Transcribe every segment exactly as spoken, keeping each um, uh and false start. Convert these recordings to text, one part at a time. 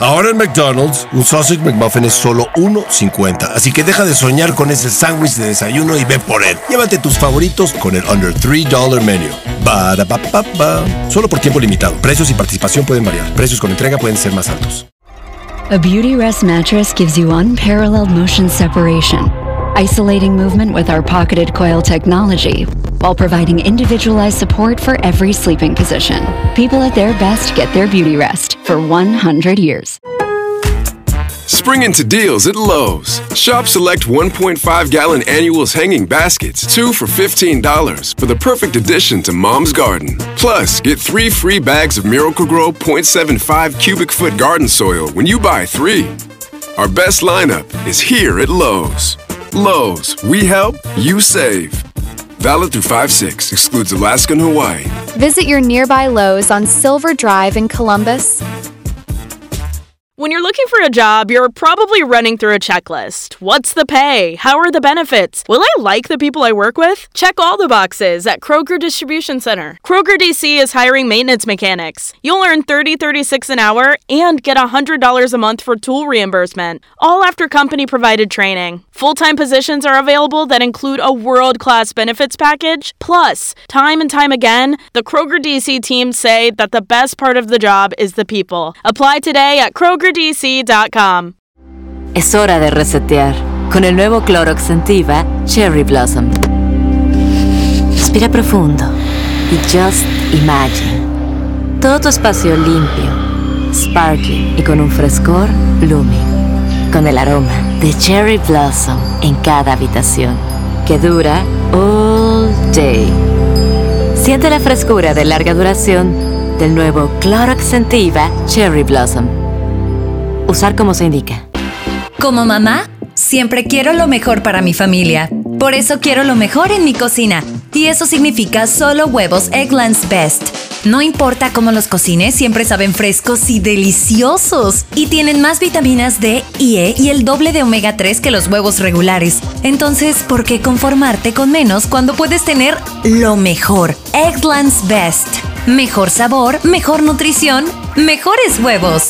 Ahora en McDonald's, un Sausage McMuffin es solo uno cincuenta. Así que deja de soñar con ese sándwich de desayuno y ve por él. Llévate tus favoritos con el Under three dollar Menu. Ba-da-ba-ba-ba. Solo por tiempo limitado. Precios y participación pueden variar. Precios con entrega pueden ser más altos. A Beautyrest mattress gives you unparalleled motion separation, isolating movement with our pocketed coil technology, while providing individualized support for every sleeping position. People at their best get their Beautyrest for one hundred years. Spring into deals at Lowe's. Shop select one point five gallon annuals hanging baskets, two for fifteen dollars, for the perfect addition to Mom's Garden. Plus, get three free bags of Miracle-Gro point seven five cubic foot garden soil when you buy three. Our best lineup is here at Lowe's. Lowe's, we help, you save. Valid through five six, excludes Alaska and Hawaii. Visit your nearby Lowe's on Silver Drive in Columbus. When you're looking for a job, you're probably running through a checklist. What's the pay? How are the benefits? Will I like the people I work with? Check all the boxes at Kroger Distribution Center. Kroger D C is hiring maintenance mechanics. You'll earn thirty dollars and thirty-six cents an hour and get one hundred dollars a month for tool reimbursement, all after company-provided training. Full-time positions are available that include a world-class benefits package. Plus, time and time again, the Kroger D C team say that the best part of the job is the people. Apply today at Kroger D C dot com. Es hora de resetear con el nuevo Clorox Scentiva Cherry Blossom. Respira profundo y just imagine. Todo tu espacio limpio, sparkling y con un frescor blooming. Con el aroma de Cherry Blossom en cada habitación, que dura all day. Siente la frescura de larga duración del nuevo Clorox Scentiva Cherry Blossom. Usar como se indica. Como mamá, siempre quiero lo mejor para mi familia. Por eso quiero lo mejor en mi cocina. Y eso significa solo huevos Eggland's Best. No importa cómo los cocines, siempre saben frescos y deliciosos. Y tienen más vitaminas D y E y el doble de omega tres que los huevos regulares. Entonces, ¿por qué conformarte con menos cuando puedes tener lo mejor? Eggland's Best. Mejor sabor, mejor nutrición, mejores huevos.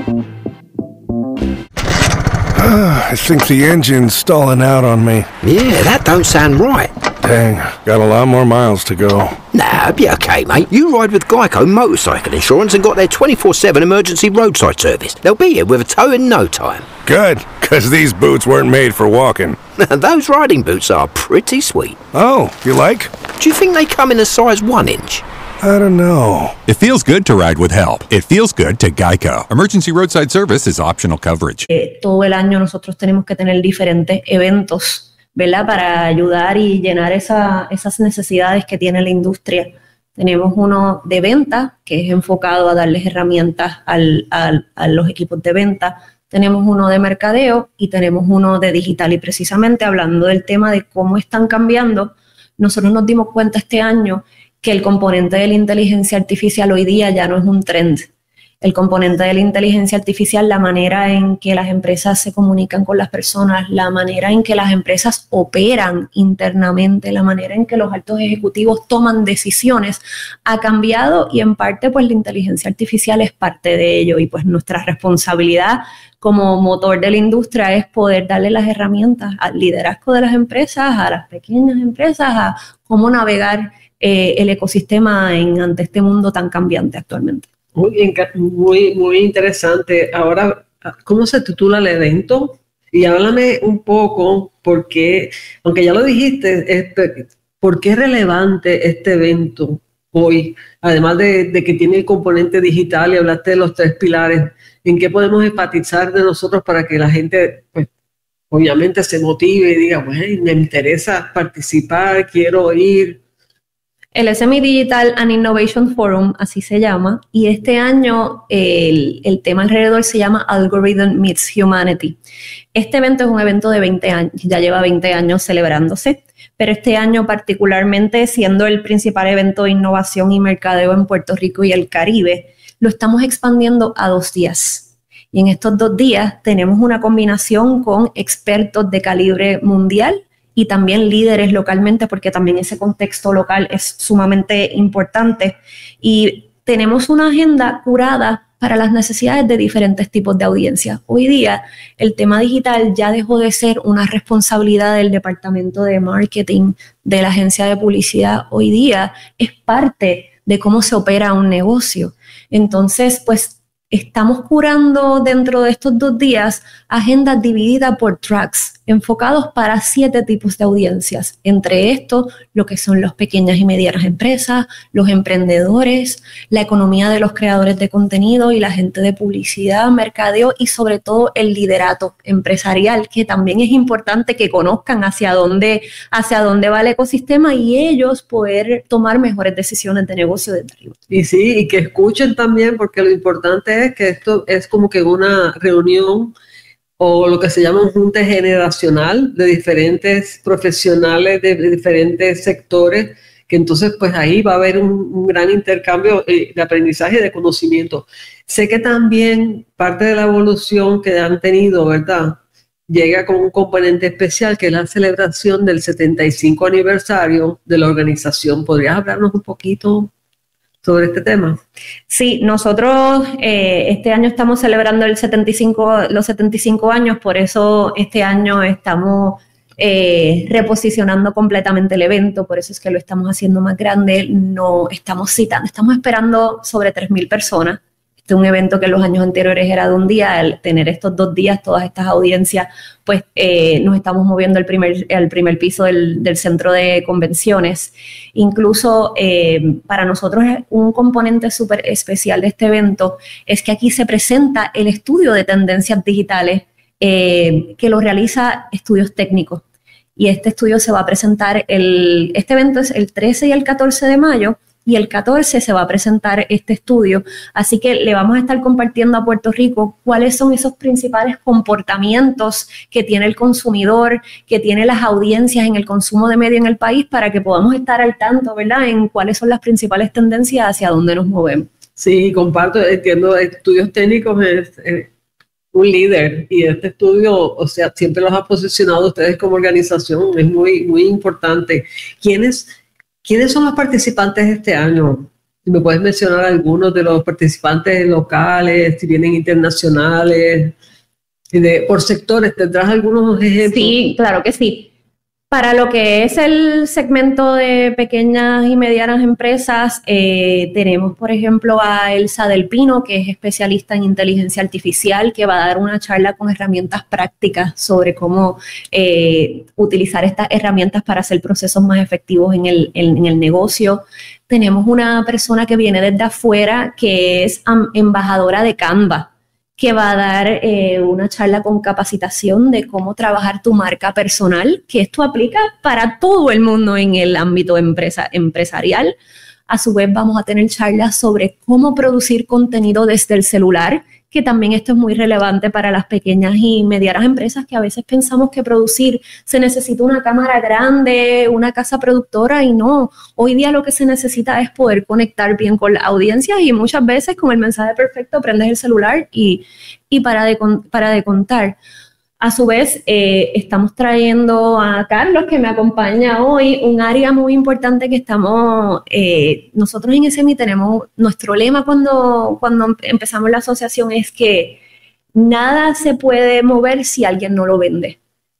I think the engine's stalling out on me. Yeah, that don't sound right. Dang, got a lot more miles to go. Nah, be okay, mate. You ride with Geico Motorcycle Insurance and got their twenty-four seven emergency roadside service. They'll be here with a tow in no time. Good, because these boots weren't made for walking. Those riding boots are pretty sweet. Oh, you like? Do you think they come in a size one inch? I don't know. It feels good to ride with help. It feels good to Geico. Emergency roadside service is optional coverage. Eh, todo el año nosotros tenemos que tener diferentes eventos, ¿verdad? Para ayudar y llenar esa, esas necesidades que tiene la industria. Tenemos uno de venta, que es enfocado a darles herramientas al, al, a los equipos de venta. Tenemos uno de mercadeo y tenemos uno de digital. Y precisamente hablando del tema de cómo están cambiando, nosotros nos dimos cuenta este año que el componente de la inteligencia artificial hoy día ya no es un trend. El componente de la inteligencia artificial, la manera en que las empresas se comunican con las personas, la manera en que las empresas operan internamente, la manera en que los altos ejecutivos toman decisiones, ha cambiado y en parte pues la inteligencia artificial es parte de ello y pues nuestra responsabilidad como motor de la industria es poder darle las herramientas al liderazgo de las empresas, a las pequeñas empresas, a cómo navegar eh, el ecosistema en, ante este mundo tan cambiante actualmente. Muy, muy, muy interesante. Ahora, ¿cómo se titula el evento? Y háblame un poco, porque, aunque ya lo dijiste, este, ¿por qué es relevante este evento hoy? Además de, de que tiene el componente digital y hablaste de los tres pilares, ¿en qué podemos enfatizar de nosotros para que la gente, pues, obviamente se motive y diga, bueno, me interesa participar, quiero ir? El S M E Digital and Innovation Forum, así se llama, y este año el, el tema alrededor se llama Algorithm Meets Humanity. Este evento es un evento de veinte años, ya lleva veinte años celebrándose, pero este año particularmente siendo el principal evento de innovación y mercadeo en Puerto Rico y el Caribe, lo estamos expandiendo a dos días. Y en estos dos días tenemos una combinación con expertos de calibre mundial y también líderes localmente, porque también ese contexto local es sumamente importante. Y tenemos una agenda curada para las necesidades de diferentes tipos de audiencia. Hoy día el tema digital ya dejó de ser una responsabilidad del departamento de marketing de la agencia de publicidad. Hoy día es parte de cómo se opera un negocio. Entonces, pues estamos curando dentro de estos dos días agendas divididas por tracks, enfocados para siete tipos de audiencias. Entre estos, lo que son las pequeñas y medianas empresas, los emprendedores, la economía de los creadores de contenido y la gente de publicidad, mercadeo y sobre todo el liderato empresarial, que también es importante que conozcan hacia dónde, hacia dónde va el ecosistema y ellos poder tomar mejores decisiones de negocio desde arriba. Y sí, y que escuchen también, porque lo importante es que esto es como que una reunión o lo que se llama un junte generacional de diferentes profesionales de, de diferentes sectores, que entonces pues ahí va a haber un, un gran intercambio de aprendizaje y de conocimiento. Sé que también parte de la evolución que han tenido, ¿verdad?, llega con un componente especial que es la celebración del setenta y cinco aniversario de la organización. ¿Podrías hablarnos un poquito sobre este tema? Sí, nosotros eh, este año estamos celebrando el setenta y cinco, los setenta y cinco años, por eso este año estamos eh, reposicionando completamente el evento, por eso es que lo estamos haciendo más grande. No estamos citando, estamos esperando sobre tres mil personas. Este es un evento que en los años anteriores era de un día. Al tener estos dos días, todas estas audiencias, pues eh, nos estamos moviendo al primer, al primer piso del, del centro de convenciones. Incluso eh, para nosotros un componente súper especial de este evento es que aquí se presenta el estudio de tendencias digitales eh, que lo realiza Estudios Técnicos. Y este estudio se va a presentar, el, este evento es el trece y el catorce de mayo, y el catorce se va a presentar este estudio, así que le vamos a estar compartiendo a Puerto Rico cuáles son esos principales comportamientos que tiene el consumidor, que tiene las audiencias en el consumo de media en el país, para que podamos estar al tanto, ¿verdad?, en cuáles son las principales tendencias hacia dónde nos movemos. Sí, comparto, entiendo, Estudios Técnicos es eh, un líder, y este estudio, o sea, siempre los ha posicionado ustedes como organización, es muy, muy importante. ¿Quiénes ¿Quiénes son los participantes este año? Si me puedes mencionar algunos de los participantes locales, si vienen internacionales, de, por sectores, ¿tendrás algunos ejemplos? Sí, claro que sí. Para lo que es el segmento de pequeñas y medianas empresas, eh, tenemos, por ejemplo, a Elsa del Pino, que es especialista en inteligencia artificial, que va a dar una charla con herramientas prácticas sobre cómo eh, utilizar estas herramientas para hacer procesos más efectivos en el, en, en el negocio. Tenemos una persona que viene desde afuera, que es um, embajadora de Canva, que va a dar eh, una charla con capacitación de cómo trabajar tu marca personal, que esto aplica para todo el mundo en el ámbito empresa, empresarial. A su vez vamos a tener charlas sobre cómo producir contenido desde el celular, que también esto es muy relevante para las pequeñas y medianas empresas, que a veces pensamos que producir se necesita una cámara grande, una casa productora, y no. Hoy día lo que se necesita es poder conectar bien con la audiencia, y muchas veces con el mensaje perfecto prendes el celular y, y para, de, para de contar. A su vez, eh, estamos trayendo a Carlos, que me acompaña hoy, un área muy importante que estamos, eh, nosotros en S M I tenemos, nuestro lema cuando, cuando empezamos la asociación es que nada se puede mover si alguien no lo vende.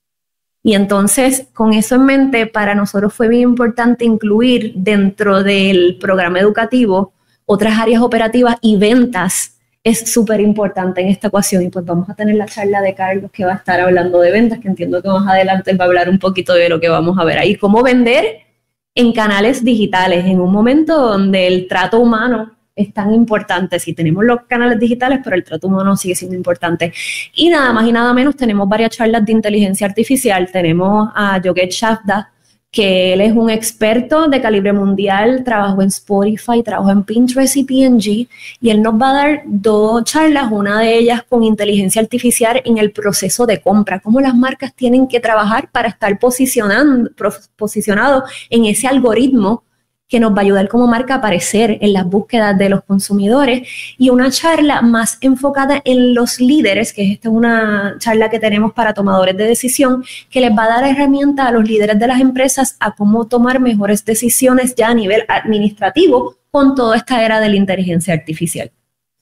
Y entonces, con eso en mente, para nosotros fue bien importante incluir dentro del programa educativo otras áreas operativas, y ventas es súper importante en esta ecuación. Y pues vamos a tener la charla de Carlos, que va a estar hablando de ventas, que entiendo que más adelante él va a hablar un poquito de lo que vamos a ver ahí, cómo vender en canales digitales, en un momento donde el trato humano es tan importante. Sí, tenemos los canales digitales, pero el trato humano sigue siendo importante. Y nada más y nada menos, tenemos varias charlas de inteligencia artificial. Tenemos a Yogesh Shavda, que él es un experto de calibre mundial, trabajó en Spotify, trabajó en Pinterest y P and G, y él nos va a dar dos charlas, una de ellas con inteligencia artificial en el proceso de compra, cómo las marcas tienen que trabajar para estar posicionando, posicionados en ese algoritmo que nos va a ayudar como marca a aparecer en las búsquedas de los consumidores, y una charla más enfocada en los líderes, que esta es una charla que tenemos para tomadores de decisión, que les va a dar herramientas a los líderes de las empresas a cómo tomar mejores decisiones ya a nivel administrativo con toda esta era de la inteligencia artificial.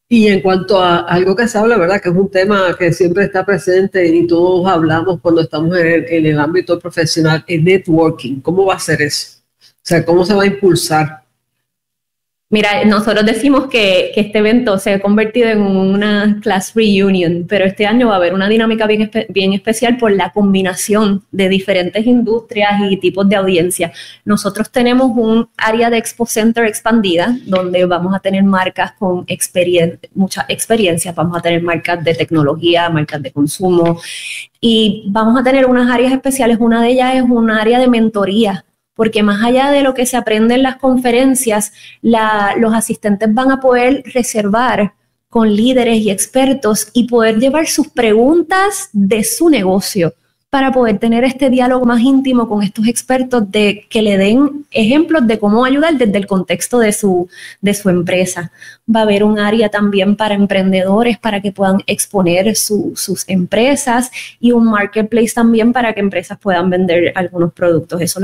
Y en cuanto a algo que se habla, ¿verdad? Que es un tema que siempre está presente y todos hablamos cuando estamos en el, en el ámbito profesional, el networking. ¿Cómo va a ser eso? O sea, ¿cómo se va a impulsar? Mira, nosotros decimos que, que este evento se ha convertido en una class reunion, pero este año va a haber una dinámica bien, espe bien especial por la combinación de diferentes industrias y tipos de audiencia. Nosotros tenemos un área de Expo Center expandida, donde vamos a tener marcas con experien mucha experiencia, vamos a tener marcas de tecnología, marcas de consumo, y vamos a tener unas áreas especiales. Una de ellas es un área de mentoría, porque más allá de lo que se aprende en las conferencias, la, los asistentes van a poder reservar con líderes y expertos y poder llevar sus preguntas de su negocio para poder tener este diálogo más íntimo con estos expertos, de que le den ejemplos de cómo ayudar desde el contexto de su, de su empresa. Va a haber un área también para emprendedores para que puedan exponer su, sus empresas, y un marketplace también para que empresas puedan vender algunos productos. Eso